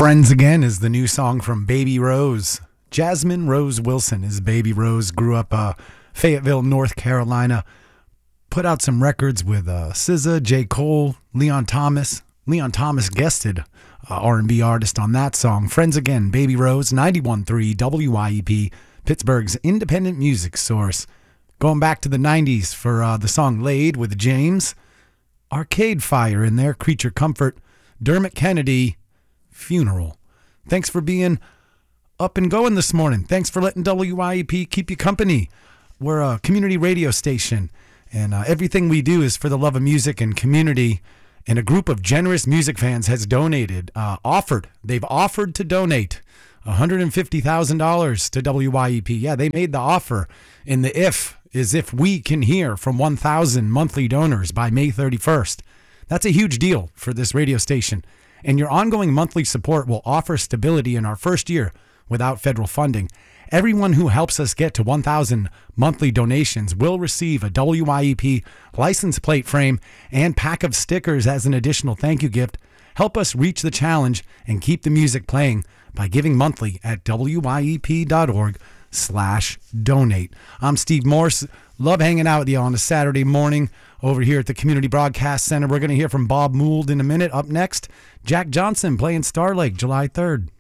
Friends Again is the new song from Baby Rose. Jasmine Rose Wilson is Baby Rose. Grew up Fayetteville, North Carolina. Put out some records with SZA, J. Cole, Leon Thomas. Leon Thomas guested R&B artist on that song. Friends Again, Baby Rose, 91.3 WYEP, Pittsburgh's independent music source. Going back to the 90s for the song Laid with James. Arcade Fire in there, Creature Comfort. Dermot Kennedy, Funeral. Thanks for being up and going this morning. Thanks for letting WYEP keep you company. We're a community radio station, and everything we do is for the love of music and community. And a group of generous music fans has donated, they've offered to donate $150,000 to WYEP. Yeah, they made the offer. And the if is if we can hear from 1,000 monthly donors by May 31st. That's a huge deal for this radio station. And your ongoing monthly support will offer stability in our first year without federal funding. Everyone who helps us get to 1,000 monthly donations will receive a WYEP license plate frame and pack of stickers as an additional thank you gift. Help us reach the challenge and keep the music playing by giving monthly at wyep.org/donate. I'm Steve Morse. Love hanging out with you on a Saturday morning over here at the Community Broadcast Center. We're going to hear from Bob Mould in a minute. Up next, Jack Johnson playing Star Lake July 3rd.